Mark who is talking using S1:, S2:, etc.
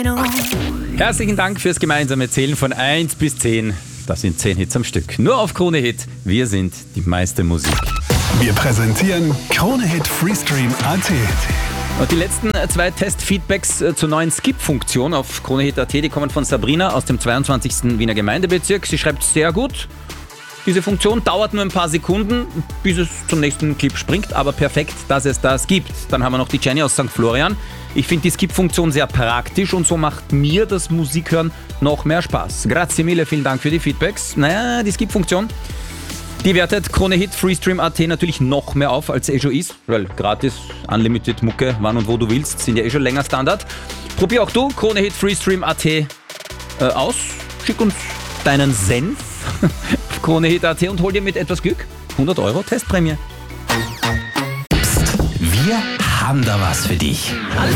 S1: Herzlichen Dank fürs gemeinsame Zählen von 1 bis 10. Das sind 10 Hits am Stück. Nur auf Krone Hit. Wir sind die meiste Musik.
S2: Wir präsentieren Krone Hit Freestream AT.
S1: Und die letzten 2 Testfeedbacks zur neuen Skip-Funktion auf KroneHit.at, die kommen von Sabrina aus dem 22. Wiener Gemeindebezirk. Sie schreibt sehr gut. Diese Funktion dauert nur ein paar Sekunden, bis es zum nächsten Clip springt, aber perfekt, dass es das gibt. Dann haben wir noch die Jenny aus St. Florian. Ich finde die Skip-Funktion sehr praktisch und so macht mir das Musikhören noch mehr Spaß. Grazie mille, vielen Dank für die Feedbacks. Naja, die Skip-Funktion, die wertet KroneHit Freestream AT natürlich noch mehr auf, als schon ist, weil gratis, unlimited Mucke, wann und wo du willst, sind ja schon länger Standard. Probier auch du KroneHit Freestream AT aus, schick uns deinen Senf auf KroneHit.at und hol dir mit etwas Glück 100 € Testprämie.
S3: Psst, wir haben da was für dich.